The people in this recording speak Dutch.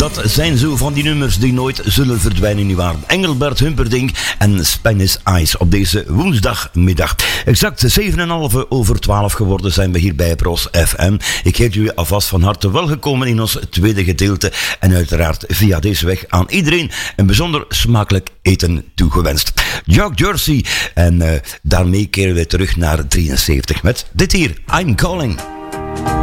dat zijn zo van die nummers die nooit zullen verdwijnen, nietwaar? Engelbert Humperdinck en Spanish Eyes op deze woensdagmiddag. Exact 7,5 over 12 geworden zijn we hier bij Pros FM. Ik heet jullie alvast van harte welgekomen in ons tweede gedeelte en uiteraard via deze weg aan iedereen een bijzonder smakelijk eten toegewenst. Jack Jersey en daarmee keren we terug naar 73 met dit hier, I'm Calling.